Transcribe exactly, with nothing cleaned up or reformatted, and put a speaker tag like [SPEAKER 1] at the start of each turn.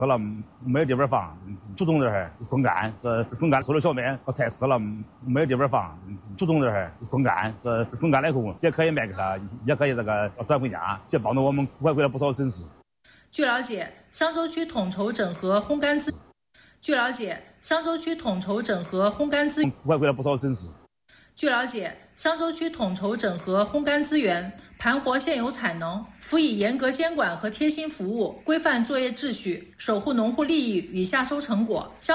[SPEAKER 1] 死了没有地方放，主动点儿风干，这风干收了小麦太湿了，没有地方放，主动点儿风干，这风干了以后也可以卖给他，也可以这个端回家，也帮助我们挽回了不少损失。
[SPEAKER 2] 据了解，香洲区统筹整合烘干资。据了解，香洲区统筹整合烘干资。
[SPEAKER 1] 挽回了不少损失。
[SPEAKER 2] 据了解，香洲区统筹整合烘干资源，盘活现有产能，辅以严格监管和贴心服务，规范作业秩序，守护农户利益与夏收成果。